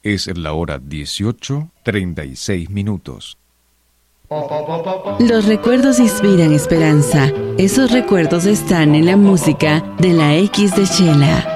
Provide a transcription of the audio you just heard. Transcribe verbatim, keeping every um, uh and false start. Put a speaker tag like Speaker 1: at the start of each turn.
Speaker 1: Es la hora dieciocho, treinta y seis minutos.
Speaker 2: Los recuerdos inspiran esperanza. Esos recuerdos están en la música de la X de Chela.